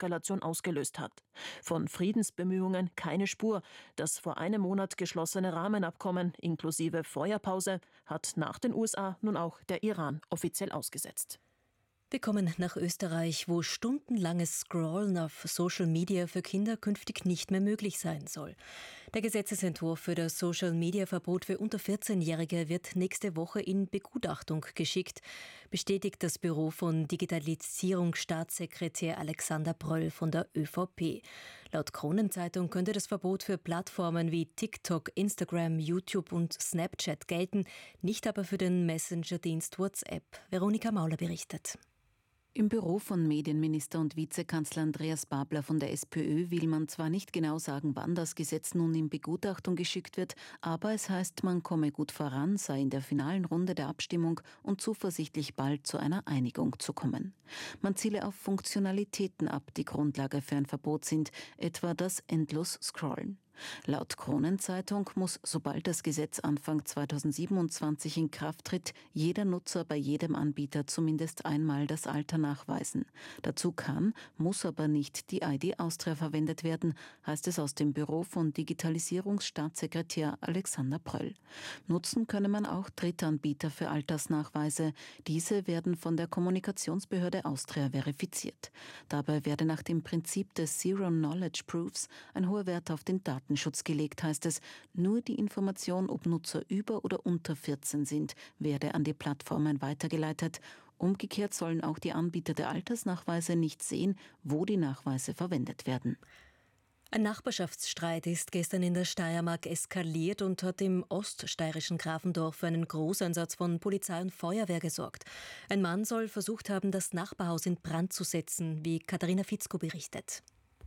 Eskalation ausgelöst hat. Von Friedensbemühungen keine Spur. Das vor einem Monat geschlossene Rahmenabkommen inklusive Feuerpause hat nach den USA nun auch der Iran offiziell ausgesetzt. Wir kommen nach Österreich, wo stundenlanges Scrollen auf Social Media für Kinder künftig nicht mehr möglich sein soll. Der Gesetzesentwurf für das Social Media Verbot für unter 14-Jährige wird nächste Woche in Begutachtung geschickt, bestätigt das Büro von Digitalisierungsstaatssekretär Alexander Pröll von der ÖVP. Laut Kronenzeitung könnte das Verbot für Plattformen wie TikTok, Instagram, YouTube und Snapchat gelten, nicht aber für den Messenger-Dienst WhatsApp. Veronika Mauler berichtet. Im Büro von Medienminister und Vizekanzler Andreas Babler von der SPÖ will man zwar nicht genau sagen, wann das Gesetz nun in Begutachtung geschickt wird, aber es heißt, man komme gut voran, sei in der finalen Runde der Abstimmung und zuversichtlich bald zu einer Einigung zu kommen. Man ziele auf Funktionalitäten ab, die Grundlage für ein Verbot sind, etwa das Endlos-Scrollen. Laut Kronenzeitung muss, sobald das Gesetz Anfang 2027 in Kraft tritt, jeder Nutzer bei jedem Anbieter zumindest einmal das Alter nachweisen. Dazu muss aber nicht die ID Austria verwendet werden, heißt es aus dem Büro von Digitalisierungsstaatssekretär Alexander Pröll. Nutzen könne man auch Drittanbieter für Altersnachweise. Diese werden von der Kommunikationsbehörde Austria verifiziert. Dabei werde nach dem Prinzip des Zero Knowledge Proofs ein hoher Wert auf den Datenschutz gelegt, heißt es. Nur die Information, ob Nutzer über oder unter 14 sind, werde an die Plattformen weitergeleitet. Umgekehrt sollen auch die Anbieter der Altersnachweise nicht sehen, wo die Nachweise verwendet werden. Ein Nachbarschaftsstreit ist gestern in der Steiermark eskaliert und hat im oststeirischen Grafendorf für einen Großeinsatz von Polizei und Feuerwehr gesorgt. Ein Mann soll versucht haben, das Nachbarhaus in Brand zu setzen, wie Katharina Fitzko berichtet.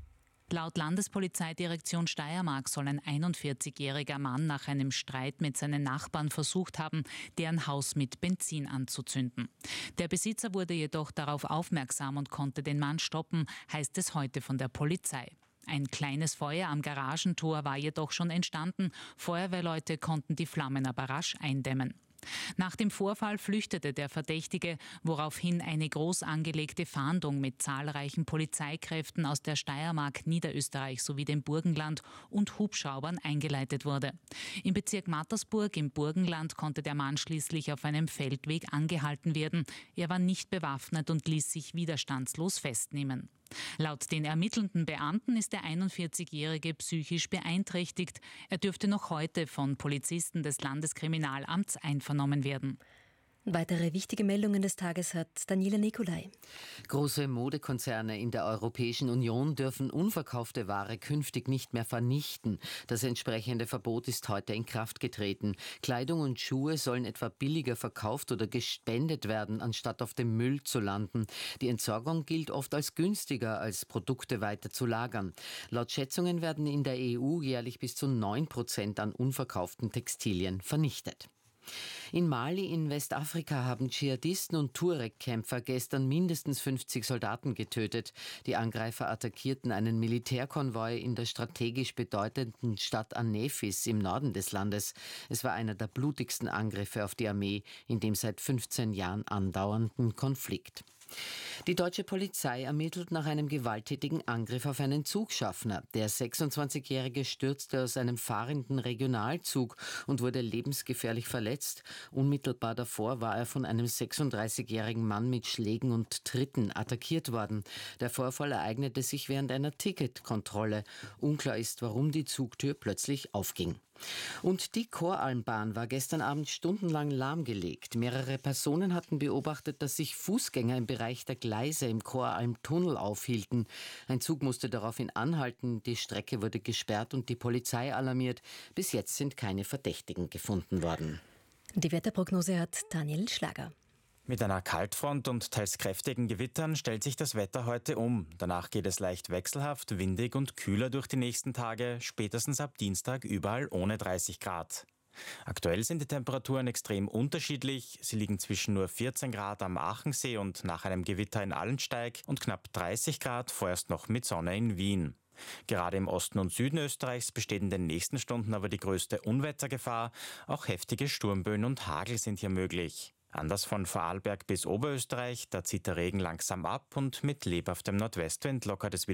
Laut Landespolizeidirektion Steiermark soll ein 41-jähriger Mann nach einem Streit mit seinen Nachbarn versucht haben, deren Haus mit Benzin anzuzünden. Der Besitzer wurde jedoch darauf aufmerksam und konnte den Mann stoppen, heißt es heute von der Polizei. Ein kleines Feuer am Garagentor war jedoch schon entstanden. Feuerwehrleute konnten die Flammen aber rasch eindämmen. Nach dem Vorfall flüchtete der Verdächtige, woraufhin eine groß angelegte Fahndung mit zahlreichen Polizeikräften aus der Steiermark, Niederösterreich sowie dem Burgenland und Hubschraubern eingeleitet wurde. Im Bezirk Mattersburg im Burgenland konnte der Mann schließlich auf einem Feldweg angehalten werden. Er war nicht bewaffnet und ließ sich widerstandslos festnehmen. Laut den ermittelnden Beamten ist der 41-Jährige psychisch beeinträchtigt. Er dürfte noch heute von Polizisten des Landeskriminalamts einvernommen werden. Weitere wichtige Meldungen des Tages hat Daniela Nicolai. Große Modekonzerne in der Europäischen Union dürfen unverkaufte Ware künftig nicht mehr vernichten. Das entsprechende Verbot ist heute in Kraft getreten. Kleidung und Schuhe sollen etwa billiger verkauft oder gespendet werden, anstatt auf dem Müll zu landen. Die Entsorgung gilt oft als günstiger, als Produkte weiter zu lagern. Laut Schätzungen werden in der EU jährlich bis zu 9% an unverkauften Textilien vernichtet. In Mali in Westafrika haben Dschihadisten und Tuareg-Kämpfer gestern mindestens 50 Soldaten getötet. Die Angreifer attackierten einen Militärkonvoi in der strategisch bedeutenden Stadt An-Nefis im Norden des Landes. Es war einer der blutigsten Angriffe auf die Armee in dem seit 15 Jahren andauernden Konflikt. Die deutsche Polizei ermittelt nach einem gewalttätigen Angriff auf einen Zugschaffner. Der 26-Jährige stürzte aus einem fahrenden Regionalzug und wurde lebensgefährlich verletzt. Unmittelbar davor war er von einem 36-jährigen Mann mit Schlägen und Tritten attackiert worden. Der Vorfall ereignete sich während einer Ticketkontrolle. Unklar ist, warum die Zugtür plötzlich aufging. Und die Koralmbahn war gestern Abend stundenlang lahmgelegt. Mehrere Personen hatten beobachtet, dass sich Fußgänger im Bereich der Gleise im Koralmtunnel aufhielten. Ein Zug musste daraufhin anhalten, die Strecke wurde gesperrt und die Polizei alarmiert. Bis jetzt sind keine Verdächtigen gefunden worden. Die Wetterprognose hat Daniel Schlager. Mit einer Kaltfront und teils kräftigen Gewittern stellt sich das Wetter heute um. Danach geht es leicht wechselhaft, windig und kühler durch die nächsten Tage, spätestens ab Dienstag überall ohne 30 Grad. Aktuell sind die Temperaturen extrem unterschiedlich. Sie liegen zwischen nur 14 Grad am Achensee und nach einem Gewitter in Allensteig und knapp 30 Grad vorerst noch mit Sonne in Wien. Gerade im Osten und Süden Österreichs besteht in den nächsten Stunden aber die größte Unwettergefahr. Auch heftige Sturmböen und Hagel sind hier möglich. Anders von Vorarlberg bis Oberösterreich, da zieht der Regen langsam ab und mit lebhaftem Nordwestwind lockert es wieder